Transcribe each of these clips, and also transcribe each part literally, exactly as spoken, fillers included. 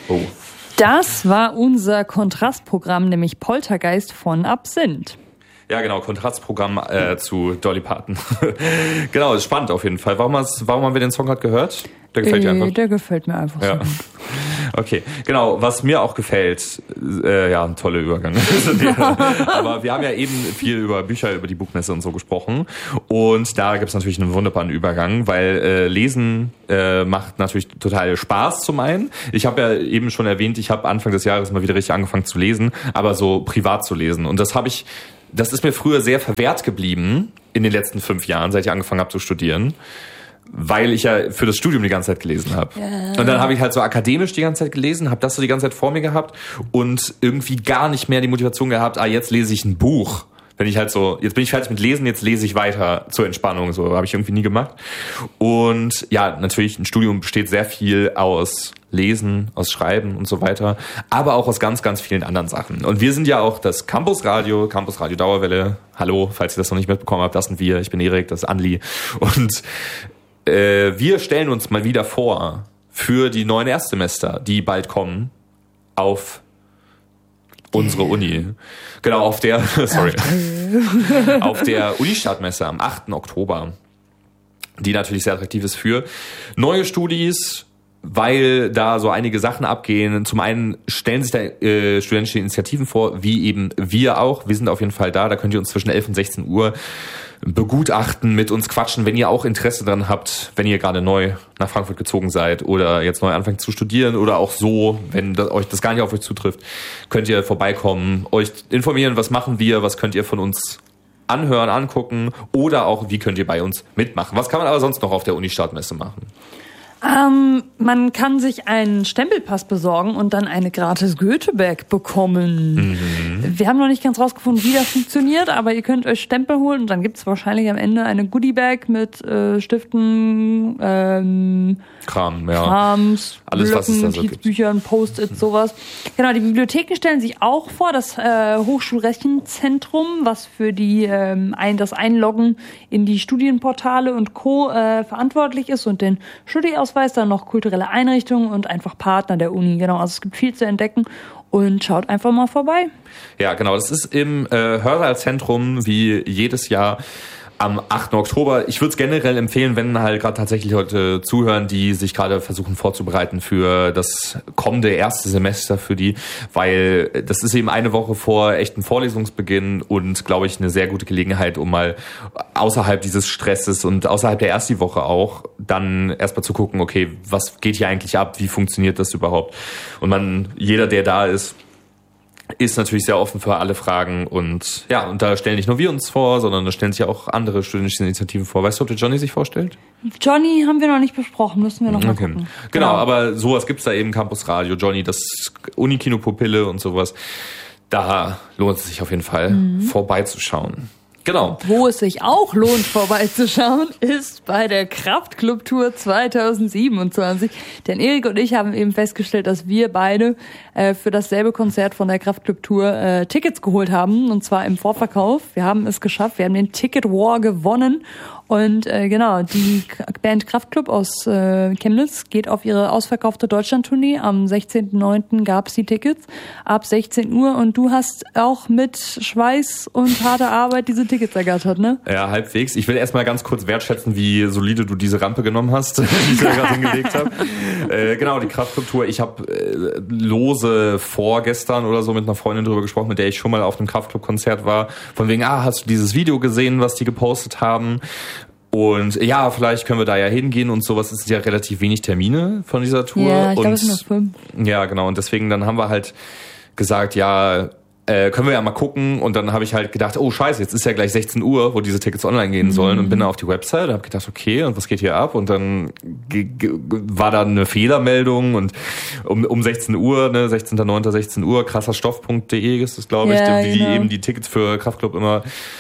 Oh. Das war unser Kontrastprogramm, nämlich Poltergeist von Absinth. Ja, genau, Kontrastprogramm äh, zu Dolly Parton. Genau, ist spannend auf jeden Fall. Warum, warum haben wir den Song gerade gehört? Der gefällt dir einfach? Der gefällt mir einfach ja. so. Okay, genau, was mir auch gefällt, äh, ja, ein toller Übergang. Aber wir haben ja eben viel über Bücher, über die Buchmesse und so gesprochen. Und da gibt es natürlich einen wunderbaren Übergang, weil äh, Lesen äh, macht natürlich total Spaß zum einen. Ich habe ja eben schon erwähnt, ich habe Anfang des Jahres mal wieder richtig angefangen zu lesen, aber so privat zu lesen. Und das habe ich Das ist mir früher sehr verwehrt geblieben in den letzten fünf Jahren, seit ich angefangen habe zu studieren, weil ich ja für das Studium die ganze Zeit gelesen habe. Ja. Und dann habe ich halt so akademisch die ganze Zeit gelesen, habe das so die ganze Zeit vor mir gehabt und irgendwie gar nicht mehr die Motivation gehabt, ah, jetzt lese ich ein Buch. Wenn ich halt so, jetzt bin ich fertig mit Lesen, jetzt lese ich weiter zur Entspannung, so habe ich irgendwie nie gemacht. Und ja, natürlich, ein Studium besteht sehr viel aus Lesen, aus Schreiben und so weiter, aber auch aus ganz, ganz vielen anderen Sachen. Und wir sind ja auch das Campusradio, Campusradio Dauerwelle. Hallo, falls ihr das noch nicht mitbekommen habt, das sind wir. Ich bin Erik, das ist Anli. Und äh, wir stellen uns mal wieder vor für die neuen Erstsemester, die bald kommen, auf unsere Uni. Genau, auf der, sorry, auf der Uni-Startmesse am achten Oktober, die natürlich sehr attraktiv ist für neue Studis, weil da so einige Sachen abgehen. Zum einen stellen sich da äh, studentische Initiativen vor, wie eben wir auch. Wir sind auf jeden Fall da. Da könnt ihr uns zwischen elf und sechzehn Uhr begutachten, mit uns quatschen, wenn ihr auch Interesse dran habt, wenn ihr gerade neu nach Frankfurt gezogen seid oder jetzt neu anfangt zu studieren oder auch so, wenn das, euch das gar nicht auf euch zutrifft, könnt ihr vorbeikommen, euch informieren, was machen wir, was könnt ihr von uns anhören, angucken oder auch, wie könnt ihr bei uns mitmachen. Was kann man aber sonst noch auf der Uni-Startmesse machen? Ähm, man kann sich einen Stempelpass besorgen und dann eine gratis Goethe-Bag bekommen. Mhm. Wir haben noch nicht ganz rausgefunden, wie das funktioniert, aber ihr könnt euch Stempel holen und dann gibt es wahrscheinlich am Ende eine Goodie-Bag mit äh, Stiften, ähm, Kram, ja. Krams, alles, Blöcken, was es da so Notizbüchern, Post-its, sowas. Genau, die Bibliotheken stellen sich auch vor, das äh, Hochschulrechenzentrum, was für die ähm, ein, das Einloggen in die Studienportale und Co. Äh, verantwortlich ist und den Studieausweis, dann noch kulturelle Einrichtungen und einfach Partner der Uni. Genau, also es gibt viel zu entdecken und schaut einfach mal vorbei. Ja, genau, das ist im äh, Hörerzentrum wie jedes Jahr am achten Oktober. Ich würde es generell empfehlen, wenn halt gerade tatsächlich Leute zuhören, die sich gerade versuchen vorzubereiten für das kommende erste Semester für die, weil das ist eben eine Woche vor echten Vorlesungsbeginn und, glaube ich, eine sehr gute Gelegenheit, um mal außerhalb dieses Stresses und außerhalb der ersten Woche auch dann erstmal zu gucken, okay, was geht hier eigentlich ab, wie funktioniert das überhaupt? Und man, jeder, der da ist, ist natürlich sehr offen für alle Fragen und ja, und da stellen nicht nur wir uns vor, sondern da stellen sich ja auch andere studentische Initiativen vor. Weißt du, ob der Johnny sich vorstellt? Johnny haben wir noch nicht besprochen, müssen wir noch mal okay. gucken. Genau, genau, aber sowas gibt's da eben, Campusradio, Johnny, das Unikino Pupille und sowas. Da lohnt es sich auf jeden Fall mhm. vorbeizuschauen. Genau. Wo es sich auch lohnt, vorbeizuschauen, ist bei der Kraftclub-Tour zwanzig siebenundzwanzig. Denn Erik und ich haben eben festgestellt, dass wir beide äh, für dasselbe Konzert von der Kraftclub-Tour äh, Tickets geholt haben. Und zwar im Vorverkauf. Wir haben es geschafft. Wir haben den Ticket War gewonnen. Und äh, genau, die Band Kraftklub aus äh, Chemnitz geht auf ihre ausverkaufte Deutschland-Tournee. Am sechzehnten neunten gab es die Tickets ab sechzehn Uhr. Und du hast auch mit Schweiß und harter Arbeit diese Tickets ergattert, ne? Ja, halbwegs. Ich will erstmal ganz kurz wertschätzen, wie solide du diese Rampe genommen hast, die ich da gerade hingelegt habe. Äh, genau, die Kraftklub-Tour. Ich habe äh, lose vorgestern oder so mit einer Freundin drüber gesprochen, mit der ich schon mal auf einem Kraftklub-Konzert war. Von wegen, ah, hast du dieses Video gesehen, was die gepostet haben? Und ja, vielleicht können wir da ja hingehen und sowas. Es sind ja relativ wenig Termine von dieser Tour. Ja, ich und glaube, es sind nur fünf. Ja, genau. Und deswegen dann haben wir halt gesagt, ja, äh, können wir ja mal gucken. Und dann habe ich halt gedacht, oh scheiße, jetzt ist ja gleich sechzehn Uhr, wo diese Tickets online gehen sollen. Mhm. Und bin dann auf die Website und habe gedacht, okay, und was geht hier ab? Und dann g- g- war da eine Fehlermeldung und um, um sechzehn Uhr, ne, sechzehnter neunter sechzehn Uhr, krasserstoff punkt de ist das, glaube ich, ja, wie genau. eben die Tickets für Kraftklub immer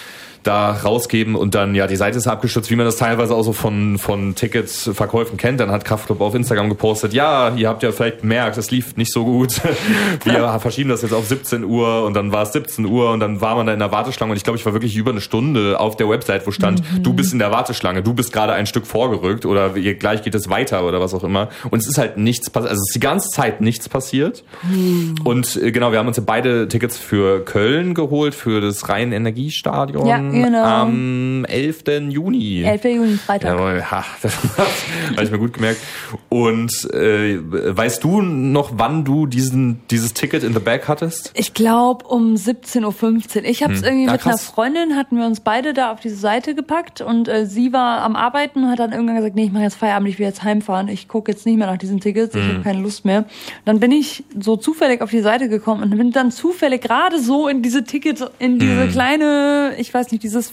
da rausgeben und dann, ja, die Seite ist abgestürzt, wie man das teilweise auch so von, von Ticketsverkäufen kennt. Dann hat Kraftklub auf Instagram gepostet, ja, ihr habt ja vielleicht gemerkt, es lief nicht so gut. Wir verschieben das jetzt auf siebzehn Uhr und dann war es siebzehn Uhr und dann war man da in der Warteschlange und ich glaube, ich war wirklich über eine Stunde auf der Website, wo stand, mhm. du bist in der Warteschlange, du bist gerade ein Stück vorgerückt oder gleich geht es weiter oder was auch immer. Und es ist halt nichts passiert, also es ist die ganze Zeit nichts passiert. Mhm. Und genau, wir haben uns ja beide Tickets für Köln geholt, für das Rhein-Energiestadion ja, genau. am elften Juni. elften Juni, Freitag. Ja, das habe ich mir gut gemerkt. Und äh, weißt du noch, wann du diesen dieses Ticket in the bag hattest? Ich glaube um siebzehn Uhr fünfzehn. Ich habe es hm. irgendwie ja, mit krass. einer Freundin, hatten wir uns beide da auf diese Seite gepackt und äh, sie war am Arbeiten und hat dann irgendwann gesagt, nee, ich mache jetzt Feierabend, ich will jetzt heimfahren. Ich gucke jetzt nicht mehr nach diesen Tickets, ich hm. habe keine Lust mehr. Und dann bin ich so zufällig auf die Seite gekommen und bin dann zufällig gerade so in diese Ticket, in diese hm. kleine, ich weiß nicht, dieses